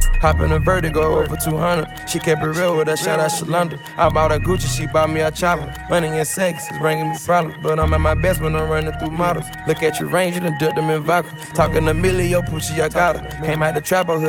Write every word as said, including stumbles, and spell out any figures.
Hop in a Vertigo over two hundred. She kept it real with a shout out Shalonda. I bought a Gucci, she bought me a chopper. Money and sex is bringing me problems, but I'm at my best when I'm running through models. Look at your range, you done dipped them in vodka. Talking a million, yo, Poochie, I got her. Came out the trap, I